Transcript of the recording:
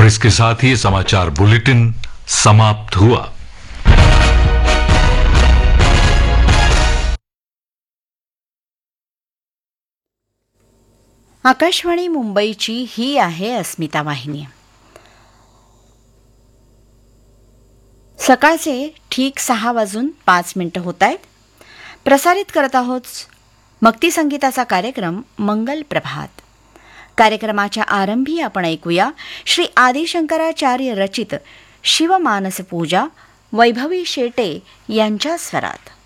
और इसके साथ ही समाचार बुलेटिन समाप्त हुआ। आकाशवाणी मुंबईची ही आहे अस्मिता वाहिनी। सकाळचे ठीक 6:05 होत आहेत। प्रसारित करत आहोत भक्ती संगीताचा कार्यक्रम मंगल प्रभात। कार्यक्रमाच्या आरंभी आपण ऐकूया श्री आदिशंकराचार्य रचित शिवमानस पूजा वैभवी शेटे यांच्या स्वरात।